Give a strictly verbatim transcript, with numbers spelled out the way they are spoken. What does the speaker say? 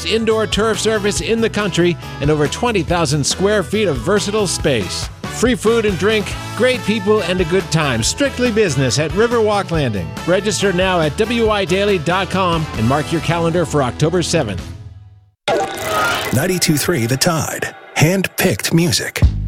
indoor turf surface in the country and over twenty thousand square feet of versatile space. Free food and drink, great people, and a good time. Strictly business at Riverwalk Landing. Register now at W I daily dot com and mark your calendar for October seventh. ninety-two point three The Tide. Hand-picked music.